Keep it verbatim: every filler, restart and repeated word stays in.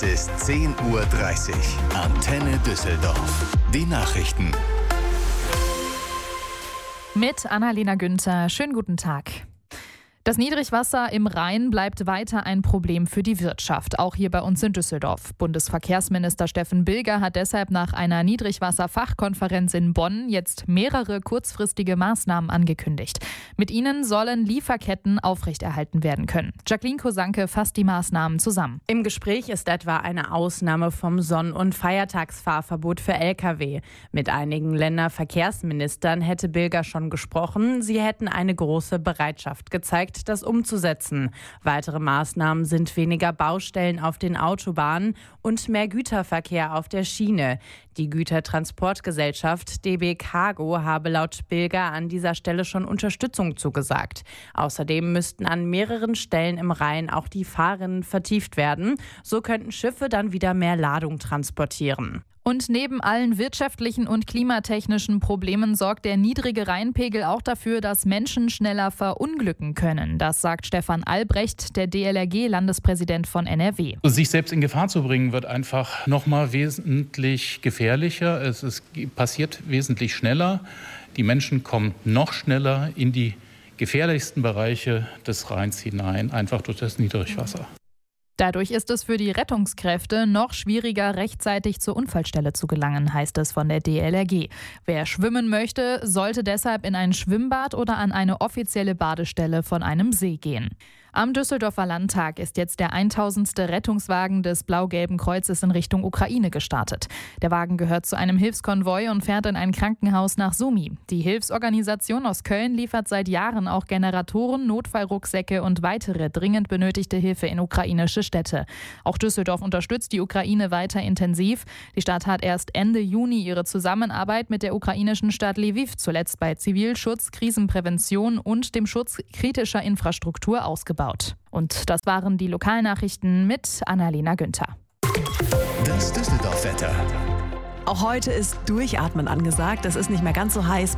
Bis zehn Uhr dreißig. Antenne Düsseldorf. Die Nachrichten. Mit Annalena Günther. Schönen guten Tag. Das Niedrigwasser im Rhein bleibt weiter ein Problem für die Wirtschaft, auch hier bei uns in Düsseldorf. Bundesverkehrsminister Steffen Bilger hat deshalb nach einer Niedrigwasser-Fachkonferenz in Bonn jetzt mehrere kurzfristige Maßnahmen angekündigt. Mit ihnen sollen Lieferketten aufrechterhalten werden können. Jacqueline Kosanke fasst die Maßnahmen zusammen. Im Gespräch ist etwa eine Ausnahme vom Sonn- und Feiertagsfahrverbot für L K W. Mit einigen Länderverkehrsministern hätte Bilger schon gesprochen. Sie hätten eine große Bereitschaft gezeigt, das umzusetzen. Weitere Maßnahmen sind weniger Baustellen auf den Autobahnen und mehr Güterverkehr auf der Schiene. Die Gütertransportgesellschaft D B Cargo habe laut Bilger an dieser Stelle schon Unterstützung zugesagt. Außerdem müssten an mehreren Stellen im Rhein auch die Fahrrinnen vertieft werden. So könnten Schiffe dann wieder mehr Ladung transportieren. Und neben allen wirtschaftlichen und klimatechnischen Problemen sorgt der niedrige Rheinpegel auch dafür, dass Menschen schneller verunglücken können. Das sagt Stefan Albrecht, der D L R G-Landespräsident von N R W. Sich selbst in Gefahr zu bringen, wird einfach noch mal wesentlich gefährlicher. Es ist, passiert wesentlich schneller. Die Menschen kommen noch schneller in die gefährlichsten Bereiche des Rheins hinein, einfach durch das Niedrigwasser. Dadurch ist es für die Rettungskräfte noch schwieriger, rechtzeitig zur Unfallstelle zu gelangen, heißt es von der D L R G. Wer schwimmen möchte, sollte deshalb in ein Schwimmbad oder an eine offizielle Badestelle von einem See gehen. Am Düsseldorfer Landtag ist jetzt der tausendste Rettungswagen des Blau-Gelben Kreuzes in Richtung Ukraine gestartet. Der Wagen gehört zu einem Hilfskonvoi und fährt in ein Krankenhaus nach Sumy. Die Hilfsorganisation aus Köln liefert seit Jahren auch Generatoren, Notfallrucksäcke und weitere dringend benötigte Hilfe in ukrainische Städte. Auch Düsseldorf unterstützt die Ukraine weiter intensiv. Die Stadt hat erst Ende Juni ihre Zusammenarbeit mit der ukrainischen Stadt Lviv zuletzt bei Zivilschutz, Krisenprävention und dem Schutz kritischer Infrastruktur ausgebaut. Und das waren die Lokalnachrichten mit Annalena Günther. Das Düsseldorf-Wetter. Auch heute ist Durchatmen angesagt. Es ist nicht mehr ganz so heiß.